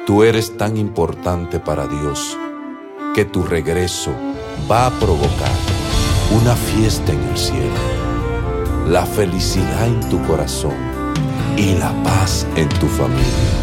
Tú eres tan importante para Dios que tu regreso va a provocar una fiesta en el cielo, la felicidad en tu corazón y la paz en tu familia.